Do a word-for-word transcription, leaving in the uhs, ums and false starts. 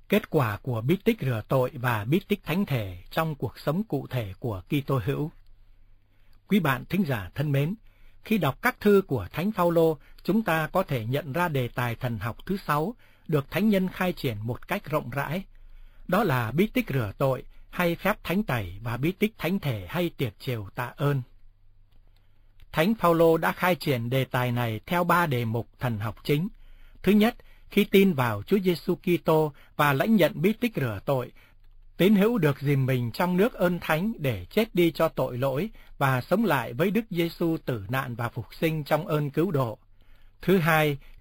Kết quả của bí tích rửa tội và bí tích thánh thể trong cuộc sống cụ thể của Kitô hữu. Quý bạn thính giả thân mến, khi đọc các thư của Thánh Phaolô, chúng ta có thể nhận ra đề tài thần học thứ sáu được thánh nhân khai triển một cách rộng rãi. Đó là bí tích rửa tội hay phép thánh tẩy và bí tích thánh thể hay tiệc chiều tạ ơn. Thánh Phaolô đã khai triển đề tài này theo ba đề mục thần học chính. Thứ nhất, khi tin vào Chúa Giêsu Kitô và lãnh nhận bí tích rửa tội, tín hữu được dìm mình trong nước ơn thánh để chết đi cho tội lỗi và sống lại với Đức Giêsu tử nạn và phục sinh trong ơn cứu độ. Thứ hai,